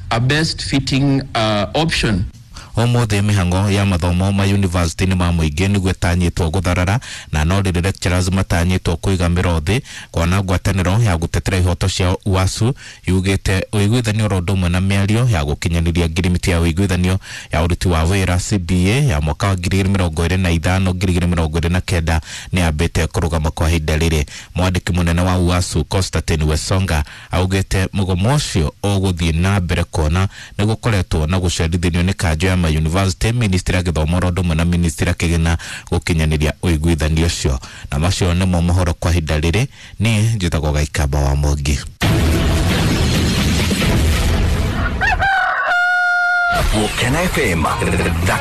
a best fitting option. Omothe mihango ya mathomo ma university ni ma muingi ni gwetanyitwo gutharara na no ri lecturers matanyitwo kuigamira othi kwana ngwataniro ya gutetera ihoto cia UASU yugite uiguithanio rodumwe na miario ya gukinyaniria ngirimiti ya uiguithanio ya uruti wa wira CBA ya mwaka wa 2025-2029 ni ambite kurugama kwa hinda riri. Mwandiki munene wa UASU Constantine Wesonga augite mugomo ucio uguthie na mbere kona ni gukoretwo na gucerithio ni kanjo ya University Ministry ya Githomo rodumwe na Ministry ya Kigina gukinyaniria uiguithanio ucio na macio ni mo mohoro kwa hinda riri. Ni njitagwo Gaikamba wa Mwangi. Mukena FM